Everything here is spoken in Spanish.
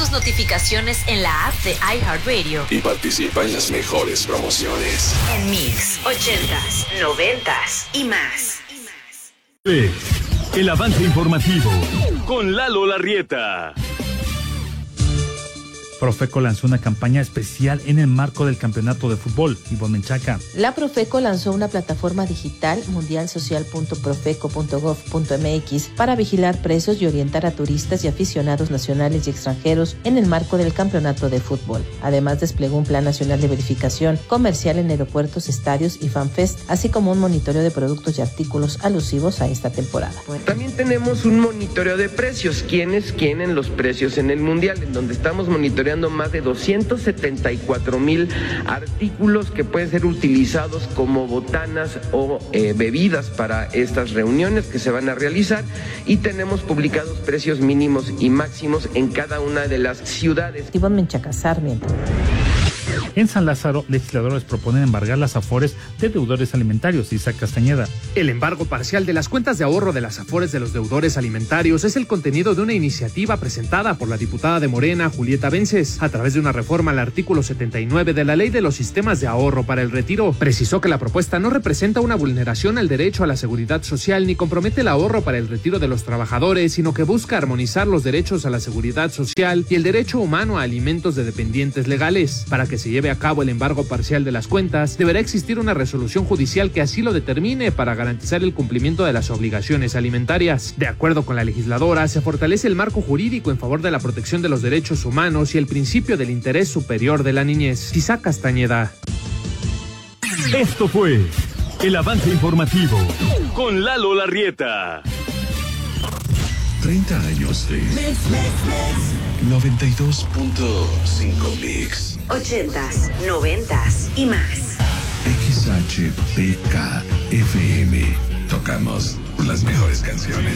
tus notificaciones en la app de iHeartRadio y participa en las mejores promociones. En Mix, 80s, 90s y más. El avance informativo con Lalo Larrieta. Profeco lanzó una campaña especial en el marco del campeonato de fútbol. Ivonne Menchaca. La Profeco lanzó una plataforma digital mundialsocial.profeco.gov.mx para vigilar precios y orientar a turistas y aficionados nacionales y extranjeros en el marco del campeonato de fútbol. Además, desplegó un plan nacional de verificación comercial en aeropuertos, estadios y FanFest, así como un monitoreo de productos y artículos alusivos a esta temporada. También tenemos un monitoreo de precios. ¿Quiénes quieren los precios en el Mundial? En donde estamos monitoreando más de 274,000 artículos que pueden ser utilizados como botanas o bebidas para estas reuniones que se van a realizar, y tenemos publicados precios mínimos y máximos en cada una de las ciudades. Ivonne Menchaca, Sarmiento. En San Lázaro, legisladores proponen embargar las afores de deudores alimentarios. Isaac Castañeda. El embargo parcial de las cuentas de ahorro de las afores de los deudores alimentarios es el contenido de una iniciativa presentada por la diputada de Morena, Julieta Vences, a través de una reforma al artículo 79 de la Ley de los Sistemas de Ahorro para el Retiro. Precisó que la propuesta no representa una vulneración al derecho a la seguridad social ni compromete el ahorro para el retiro de los trabajadores, sino que busca armonizar los derechos a la seguridad social y el derecho humano a alimentos de dependientes legales. Para que se lleve a cabo el embargo parcial de las cuentas, deberá existir una resolución judicial que así lo determine para garantizar el cumplimiento de las obligaciones alimentarias. De acuerdo con la legisladora, se fortalece el marco jurídico en favor de la protección de los derechos humanos y el principio del interés superior de la niñez. Isaac Castañeda. Esto fue el avance informativo con Lalo Larrieta. 30 años de 92.5 Mix. 80s, 90s y más. XHPK FM. Tocamos las mejores canciones.